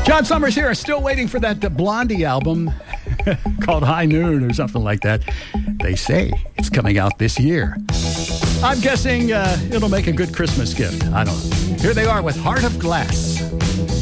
John Summers here, still waiting for that Blondie album called High Noon or something like that. They say it's coming out this year. I'm guessing it'll make a good Christmas gift. I don't know. Here they are with Heart of Glass.